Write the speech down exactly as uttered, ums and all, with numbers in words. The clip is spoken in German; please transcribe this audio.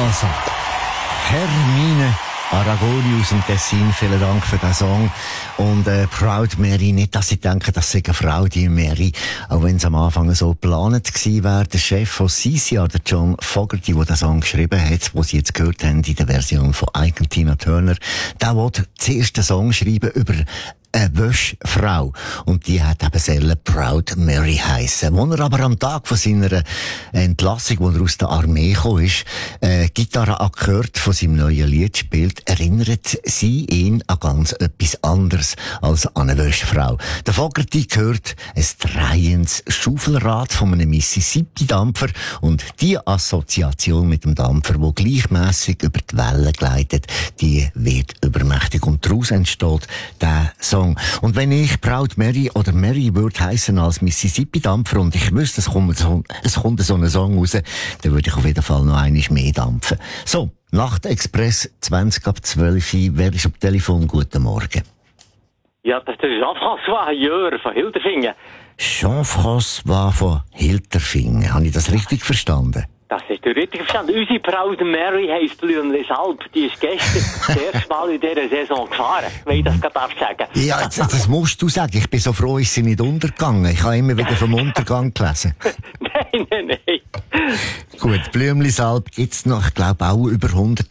Also, Hermine Aragoni aus dem Tessin, vielen Dank für den Song. Und äh, Proud Mary, nicht, dass Sie denken, das sei eine Frau, die Mary, auch wenn es am Anfang so geplant gewesen wäre. Der Chef von C C R, der John Fogerty, der den Song geschrieben hat, den Sie jetzt gehört haben in der Version von Ike und Tina Turner, der wollte zuerst einen Song schreiben über eine Wäschfrau. Und die hat eben selber Proud Mary heissen. Als er aber am Tag von seiner Entlassung, wo er aus der Armee gekommen ist, äh, Gitarrenakkord von seinem neuen Lied spielt, erinnert sie ihn an ganz etwas anderes als an eine Wäschfrau. Der Fogerty gehört ein drehendes Schaufelrad von einem Mississippi-Dampfer und die Assoziation mit dem Dampfer, der gleichmässig über die Wellen gleitet, die wird übermächtig. Und daraus entsteht der Song. Und wenn ich Proud Mary oder Mary würde heissen als Mississippi-Dampfer und ich wüsste, es kommt so, es kommt so ein Song raus, dann würde ich auf jeden Fall noch einmal mehr dampfen. So, Nachtexpress zwanzig ab zwölf. Wer ist am Telefon? Guten Morgen. Ja, das ist Jean-François Jör von Hilterfingen. Jean-François von Hilterfingen. Habe ich das richtig verstanden? Das hast du richtig verstanden. Unsere Proud Mary heisst Blümli Salb. Die ist gestern das erste Mal in dieser Saison gefahren. Wenn ich das gerade sagen. Ja, das, das musst du sagen. Ich bin so froh, ist sie nicht untergegangen. Ich habe immer wieder vom Untergang gelesen. Nein, nein, nein. Gut, Blümli Salb gibt's noch, ich glaube, auch über hundert